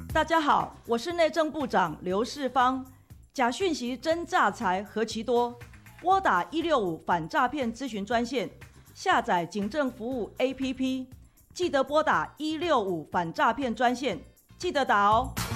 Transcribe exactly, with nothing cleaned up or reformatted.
大家好，我是内政部长刘世芳。假讯息真诈财何其多，拨打一六五反诈骗咨询专线，下载警政服务 A P P， 记得拨打一六五反诈骗专线，记得打哦。